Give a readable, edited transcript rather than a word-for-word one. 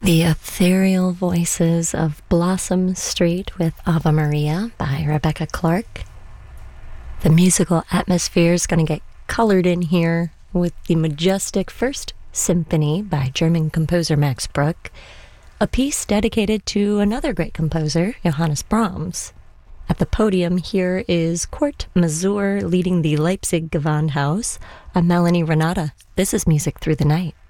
The ethereal voices of Blossom Street with Ave Maria by Rebecca Clark. The musical atmosphere is going to get colored in here with the majestic First Symphony by German composer Max Bruch, a piece dedicated to another great composer, Johannes Brahms. At the podium here is Kurt Masur leading the Leipzig Gewandhaus. I'm Melanie Renata. This is Music Through the Night.